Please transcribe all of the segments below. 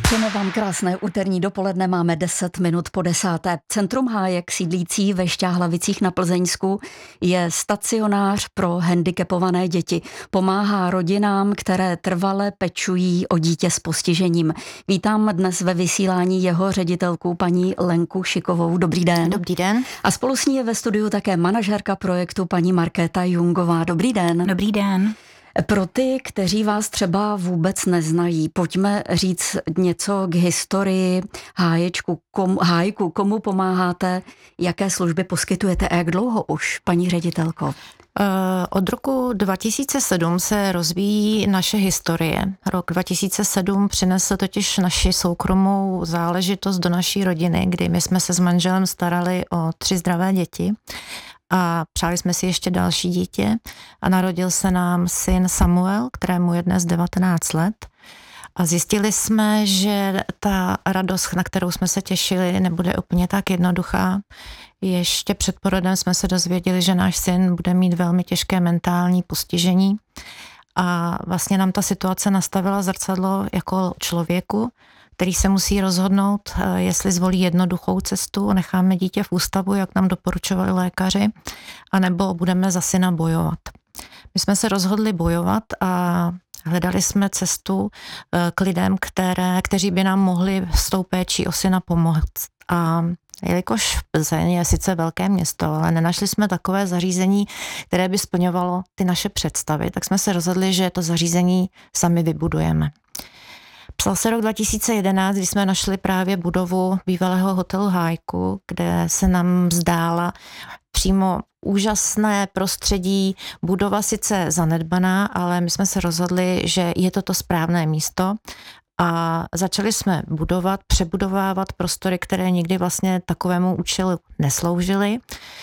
Přejeme vám krásné úterní dopoledne, máme 10 minut po 10. Centrum Hájek, sídlící ve Šťáhlavicích na Plzeňsku, je stacionář pro handicapované děti. Pomáhá rodinám, které trvale pečují o dítě s postižením. Vítám dnes ve vysílání jeho ředitelku paní Lenku Šikovou. Dobrý den. Dobrý den. A spolu s ní je ve studiu také manažerka projektu paní Markéta Jungová. Dobrý den. Dobrý den. Pro ty, kteří vás třeba vůbec neznají, pojďme říct něco k historii Hájku, komu pomáháte, jaké služby poskytujete a jak dlouho už, paní ředitelko? Od roku 2007 se rozvíjí naše historie. Rok 2007 přinesl totiž naši soukromou záležitost do naší rodiny, kdy my jsme se s manželem starali o 3 zdravé děti. A přáli jsme si ještě další dítě a narodil se nám syn Samuel, kterému je dnes 19 let. A zjistili jsme, že ta radost, na kterou jsme se těšili, nebude úplně tak jednoduchá. Ještě před porodem jsme se dozvěděli, že náš syn bude mít velmi těžké mentální postižení. A vlastně nám ta situace nastavila zrcadlo jako člověku, který se musí rozhodnout, jestli zvolí jednoduchou cestu, necháme dítě v ústavu, jak nám doporučovali lékaři, anebo budeme za syna bojovat. My jsme se rozhodli bojovat a hledali jsme cestu k lidem, kteří by nám mohli s tou péčí o syna pomoct. A jelikož Plzeň je sice velké město, ale nenašli jsme takové zařízení, které by splňovalo ty naše představy, tak jsme se rozhodli, že to zařízení sami vybudujeme. Psal se rok 2011, kdy jsme našli právě budovu bývalého hotelu Hájku, kde se nám zdála přímo úžasné prostředí, budova sice zanedbaná, ale my jsme se rozhodli, že je to správné místo a začali jsme přebudovávat prostory, které nikdy vlastně takovému účelu nesloužily.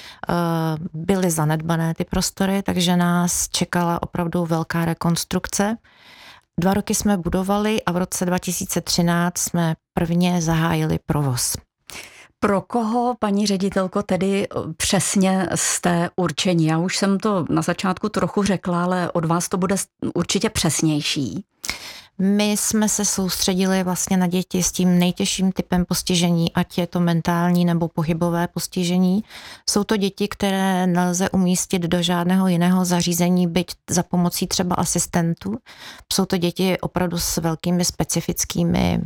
Byly zanedbané ty prostory, takže nás čekala opravdu velká rekonstrukce. 2 roky jsme budovali a v roce 2013 jsme prvně zahájili provoz. Pro koho, paní ředitelko, tedy přesně jste určení? Já už jsem to na začátku trochu řekla, ale od vás to bude určitě přesnější. My jsme se soustředili vlastně na děti s tím nejtěžším typem postižení, ať je to mentální nebo pohybové postižení. Jsou to děti, které nelze umístit do žádného jiného zařízení, byť za pomocí třeba asistentů. Jsou to děti opravdu s velkými specifickými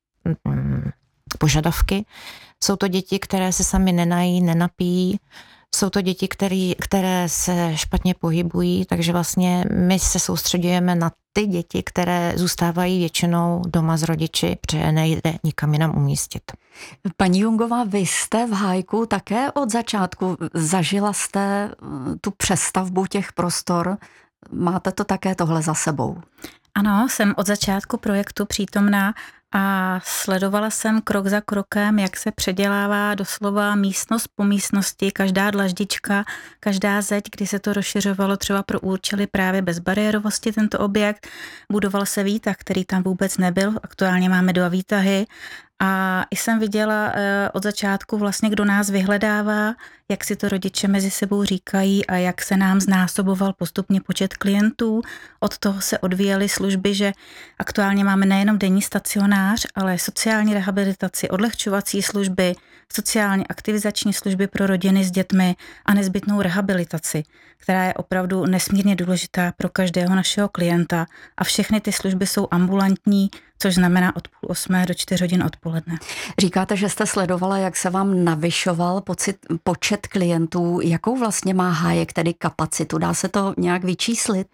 požadavky. Jsou to děti, které se sami nenají, nenapijí. Jsou to děti, které se špatně pohybují, takže vlastně my se soustředujeme na ty děti, které zůstávají většinou doma s rodiči, protože nejde nikam jinam umístit. Paní Jungová, vy jste v Hájku také od začátku, zažila jste tu přestavbu těch prostor, máte to také tohle za sebou? Ano, jsem od začátku projektu přítomná a sledovala jsem krok za krokem, jak se předělává doslova místnost po místnosti, každá dlaždička, každá zeď, kdy se to rozšiřovalo třeba pro účely právě bezbariérovosti tento objekt. Budoval se výtah, který tam vůbec nebyl, aktuálně máme 2 výtahy. A i jsem viděla od začátku vlastně, kdo nás vyhledává, jak si to rodiče mezi sebou říkají a jak se nám znásoboval postupně počet klientů. Od toho se odvíjely služby, že aktuálně máme nejenom denní stacionář, ale sociální rehabilitaci, odlehčovací služby, sociálně aktivizační služby pro rodiny s dětmi a nezbytnou rehabilitaci, která je opravdu nesmírně důležitá pro každého našeho klienta a všechny ty služby jsou ambulantní, což znamená od 7:30 do 4 hodin odpoledne. Říkáte, že jste sledovala, jak se vám navyšoval počet klientů. Jakou vlastně má Hájek tedy kapacitu? Dá se to nějak vyčíslit?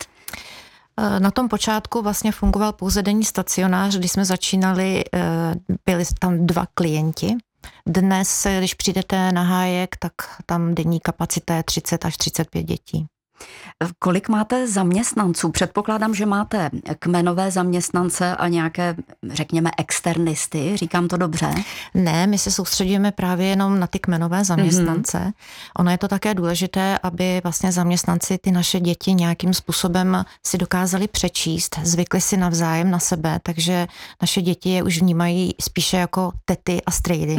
Na tom počátku vlastně fungoval pouze denní stacionář, když jsme začínali, byli tam 2 klienti. Dnes, když přijdete na Hájek, tak tam denní kapacita je 30 až 35 dětí. Kolik máte zaměstnanců? Předpokládám, že máte kmenové zaměstnance a nějaké, řekněme, externisty. Říkám to dobře? Ne, my se soustředíme právě jenom na ty kmenové zaměstnance. Ono je to také důležité, aby vlastně zaměstnanci ty naše děti nějakým způsobem si dokázali přečíst, zvykli si navzájem na sebe, takže naše děti je už vnímají spíše jako tety a strejdy.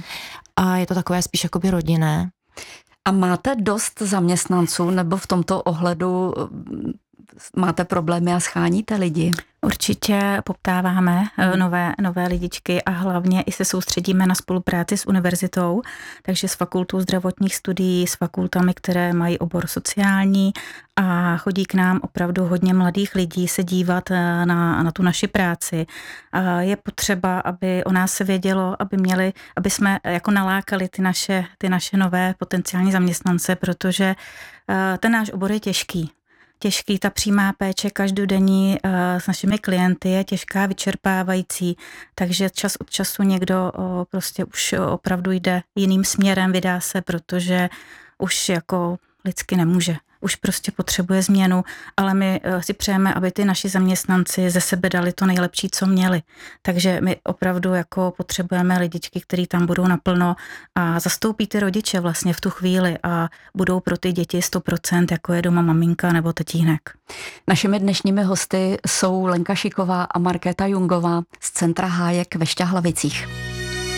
A je to takové spíš jakoby rodinné. A máte dost zaměstnanců, nebo v tomto ohledu máte problémy a scháníte lidi? Určitě poptáváme nové lidičky a hlavně i se soustředíme na spolupráci s univerzitou, takže s fakultou zdravotních studií, s fakultami, které mají obor sociální a chodí k nám opravdu hodně mladých lidí se dívat na tu naši práci. A je potřeba, aby o nás se vědělo, aby jsme jako nalákali ty naše nové potenciální zaměstnance, protože ten náš obor je těžký, ta přímá péče každodenní s našimi klienty je těžká, vyčerpávající, takže čas od času někdo prostě už opravdu jde jiným směrem, vydá se, protože už jako lidsky nemůže. Už prostě potřebuje změnu, ale my si přejeme, aby ty naši zaměstnanci ze sebe dali to nejlepší, co měli. Takže my opravdu jako potřebujeme lidičky, kteří tam budou naplno a zastoupí ty rodiče vlastně v tu chvíli a budou pro ty děti 100%, jako je doma maminka nebo tatínek. Našimi dnešními hosty jsou Lenka Šiková a Markéta Jungová z Centra Hájek ve Šťahlavicích.